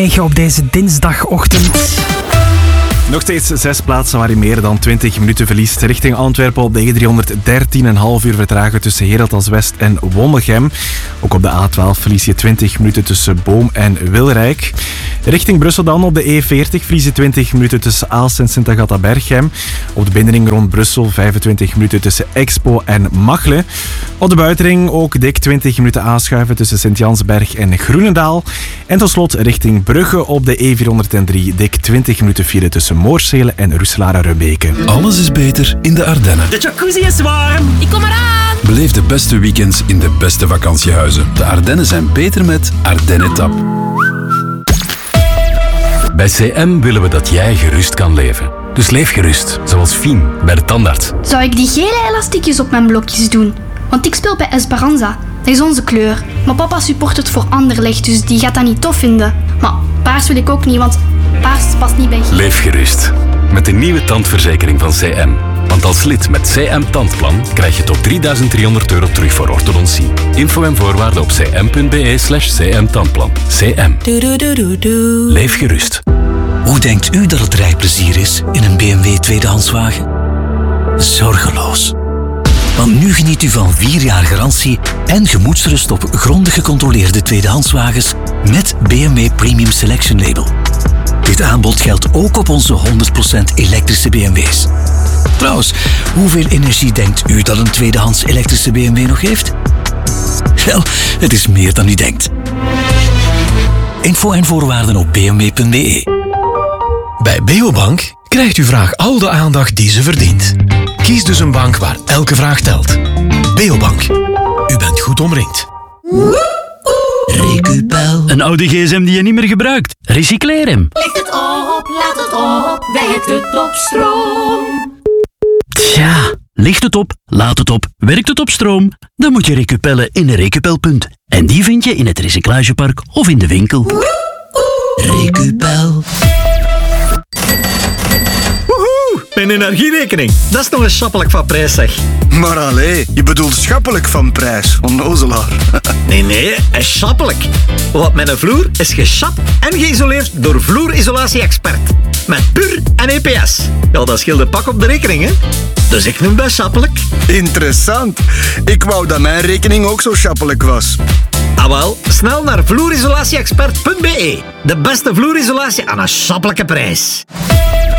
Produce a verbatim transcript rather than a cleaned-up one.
Op deze dinsdagochtend. Nog steeds zes plaatsen waar je meer dan twintig minuten verliest. Richting Antwerpen op de E driehonderddertien, een half uur vertragen tussen Herentals West en Wommelgem. Ook op de A twaalf verlies je twintig minuten tussen Boom en Wilrijk. Richting Brussel dan op de E veertig verlies je twintig minuten tussen Aalst en Sint-Agatha-Berchem. Op de binnenring rond Brussel vijfentwintig minuten tussen Expo en Machelen. Op de buitenring ook dik twintig minuten aanschuiven tussen Sint-Jansberg en Groenendaal. En tot slot richting Brugge op de E vierhonderddrie dik twintig minuten file tussen Moorsele en Roeselare-Rubeke. Alles is beter in de Ardennen. De jacuzzi is warm. Ik kom eraan. Beleef de beste weekends in de beste vakantiehuizen. De Ardennen zijn beter met Ardennen Tap. Bij C M willen we dat jij gerust kan leven. Dus leef gerust, zoals Fien bij de tandarts. Zou ik die gele elastiekjes op mijn blokjes doen? Want ik speel bij Esperanza. Dat is onze kleur. Maar papa support het voor Anderlecht, dus die gaat dat niet tof vinden. Maar paars wil ik ook niet, want paars past niet bij... Leef gerust. Met de nieuwe tandverzekering van C M. Want als lid met C M Tandplan krijg je tot drieduizend driehonderd euro terug voor orthodontie. Info en voorwaarden op cm.be slash cmtandplan. C M. Leef gerust. Hoe denkt u dat het rijplezier is in een B M W tweedehandswagen? Zorgeloos. Want nu geniet u van vier jaar garantie en gemoedsrust op grondig gecontroleerde tweedehandswagens met B M W Premium Selection Label. Dit aanbod geldt ook op onze honderd procent elektrische B M W's. Trouwens, hoeveel energie denkt u dat een tweedehands elektrische B M W nog heeft? Wel, het is meer dan u denkt. Info en voorwaarden op b m w punt b e. Bij Beobank krijgt uw vraag al de aandacht die ze verdient. Kies dus een bank waar elke vraag telt. Beobank. U bent goed omringd. Recupel. Een oude gsm die je niet meer gebruikt. Recycleer hem. Licht het op, laat het op, werkt het op stroom. Tja, licht het op, laat het op, werkt het op stroom? Dan moet je recupellen in een recupelpunt. En die vind je in het recyclagepark of in de winkel. Recupel. Mijn energierekening. Dat is nog eens schappelijk van prijs, zeg. Maar allee, je bedoelt schappelijk van prijs, onnozelaar. Nee, nee, is schappelijk. Want mijn vloer is geschapt en geïsoleerd door Vloerisolatie Expert. Met puur en E P S. Ja, dat scheelt een pak op de rekening, hè. Dus ik noem dat schappelijk. Interessant. Ik wou dat mijn rekening ook zo schappelijk was. Ah wel, snel naar vloerisolatieexpert punt b e. De beste vloerisolatie aan een schappelijke prijs.